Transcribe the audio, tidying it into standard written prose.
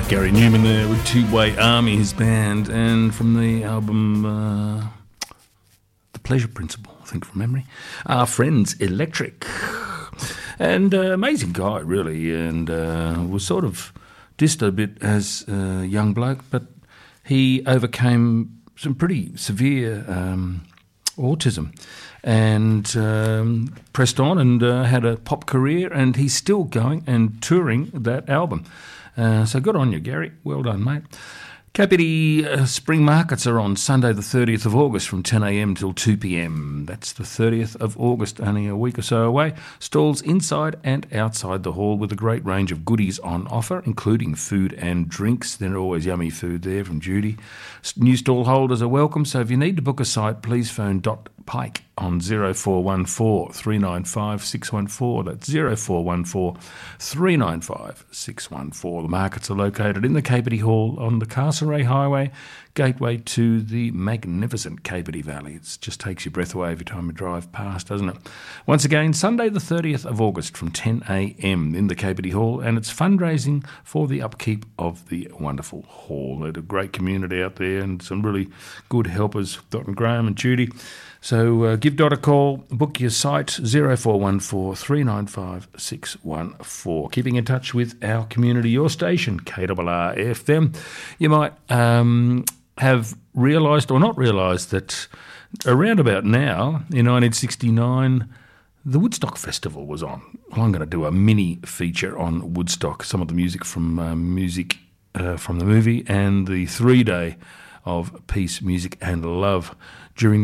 Gary Newman there with Two-Way Army, his band, and from the album The Pleasure Principle, I think from memory, Our Friends Electric. And amazing guy, really, and was sort of dissed a bit as a young bloke, but he overcame some pretty severe autism and pressed on and had a pop career, and he's still going and touring that album. So good on you, Gary. Well done, mate. Kapiti Spring Markets are on Sunday the 30th of August from 10 a.m. till 2 p.m. That's the 30th of August, only a week or so away. Stalls inside and outside the hall with a great range of goodies on offer, including food and drinks. There's always yummy food there from Judy. New stall holders are welcome, so if you need to book a site, please phone Dot Pike on 0414 395 614. That's 0414 395 614. The markets are located in the Kapiti Hall on the Castlereagh Highway, gateway to the magnificent Kapiti Valley. It just takes your breath away every time you drive past, doesn't it? Once again, Sunday the 30th of August from 10 a.m. in the Kapiti Hall, and it's fundraising for the upkeep of the wonderful hall. There's a great community out there and some really good helpers, Dot and Graham and Judy. So give Dot a call, book your site, 0414 395 614. Keeping in touch with our community, your station, KRR FM. You might have realised or not realised that around about now, in 1969, the Woodstock Festival was on. Well, I'm going to do a mini feature on Woodstock, some of the music from the movie and the 3-day of peace, music and love during